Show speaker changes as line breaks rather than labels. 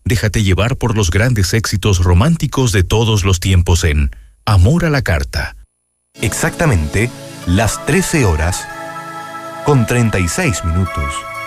Déjate llevar por los grandes éxitos románticos de todos los tiempos en Amor a la Carta.
Exactamente las 13 horas con 36 minutos.